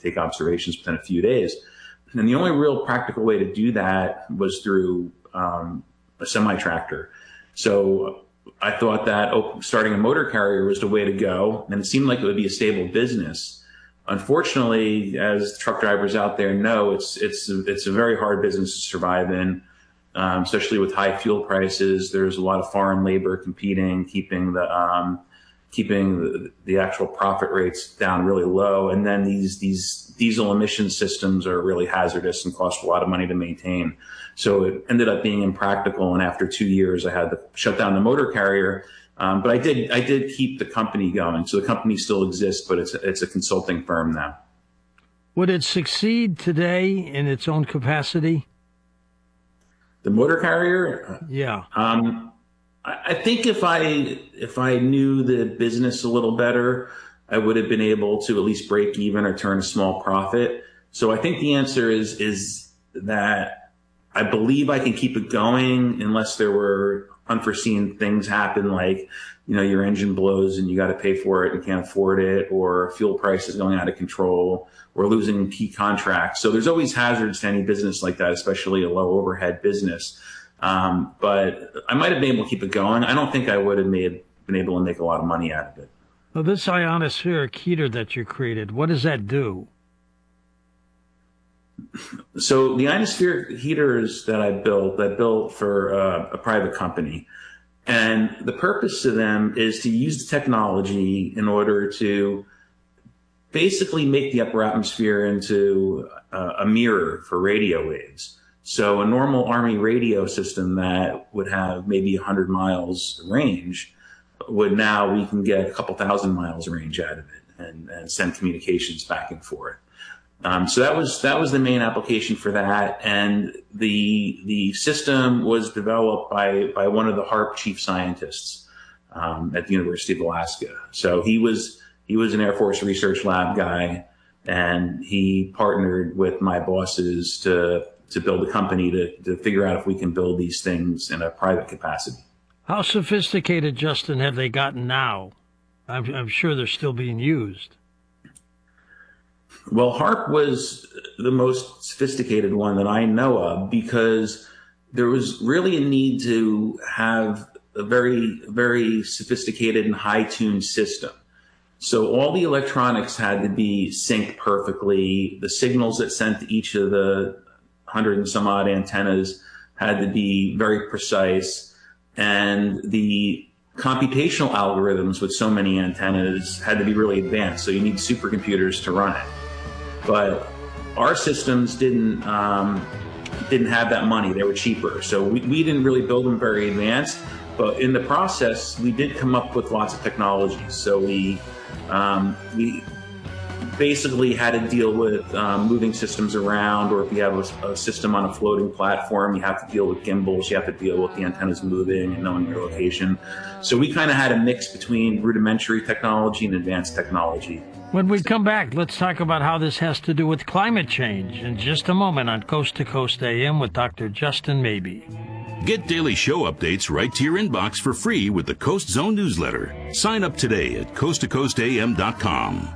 take observations within a few days. And the only real practical way to do that was through a semi-tractor. So I thought that starting a motor carrier was the way to go, and it seemed like it would be a stable business. Unfortunately, as truck drivers out there know, it's a very hard business to survive in, especially with high fuel prices. There's a lot of foreign labor competing, keeping the actual profit rates down really low. And then these diesel emission systems are really hazardous and cost a lot of money to maintain. So it ended up being impractical. And after 2 years, I had to shut down the motor carrier. But I did keep the company going. So the company still exists, but it's a consulting firm now. Would it succeed today in its own capacity? The motor carrier? Yeah. I think if I knew the business a little better, I would have been able to at least break even or turn a small profit. So I think the answer is that I believe I can keep it going unless there were unforeseen things happen, like, your engine blows and you got to pay for it and can't afford it, or fuel prices going out of control, or losing key contracts. So there's always hazards to any business like that, especially a low overhead business. But I might have been able to keep it going. I don't think I would have been able to make a lot of money out of it. Well, this ionospheric heater that you created, what does that do? So the ionospheric heaters that I built for a private company. And the purpose of them is to use the technology in order to basically make the upper atmosphere into a mirror for radio waves. So a normal Army radio system that would have maybe 100 miles range we can get a couple thousand miles range out of it and send communications back and forth. So that was the main application for that, and the system was developed by one of the HAARP chief scientists at the University of Alaska. So he was an Air Force Research Lab guy, and he partnered with my bosses to build a company to figure out if we can build these things in a private capacity. How sophisticated, Justin, have they gotten now? I'm sure they're still being used. Well, HAARP was the most sophisticated one that I know of, because there was really a need to have a very, very sophisticated and high-tuned system. So all the electronics had to be synced perfectly. The signals that sent to each of the 100 and some odd antennas had to be very precise. And the computational algorithms with so many antennas had to be really advanced. So you need supercomputers to run it. But our systems didn't have that money. They were cheaper. So we didn't really build them very advanced. But in the process, we did come up with lots of technologies. So we basically had to deal with moving systems around, or if you have a system on a floating platform, you have to deal with gimbals, you have to deal with the antennas moving and knowing their location. So we kind of had a mix between rudimentary technology and advanced technology. When we come back, let's talk about how this has to do with climate change in just a moment on Coast to Coast AM with Dr. Justin Mabey. Get daily show updates right to your inbox for free with the Coast Zone newsletter. Sign up today at coasttocoastam.com.